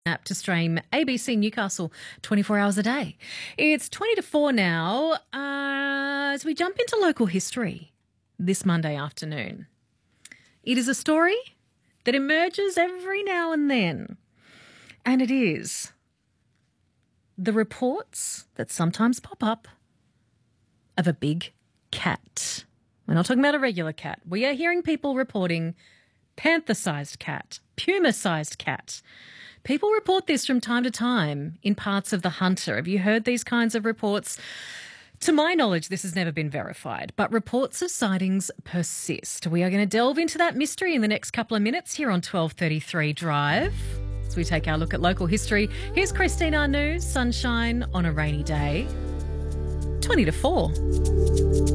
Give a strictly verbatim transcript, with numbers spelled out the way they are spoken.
App to stream A B C Newcastle twenty-four hours a day. It's twenty to four now uh, as we jump into local history this Monday afternoon. It is a story that emerges every now and then, and it is the reports that sometimes pop up of a big cat. We're not talking about a regular cat. We are hearing people reporting panther-sized cat, puma-sized cat. People report this from time to time in parts of the Hunter. Have you heard these kinds of reports? To my knowledge, this has never been verified, but reports of sightings persist. We are going to delve into that mystery in the next couple of minutes here on twelve thirty-three Drive. As we take our look at local history, here's Christine Arnoux, sunshine on a rainy day, twenty to four.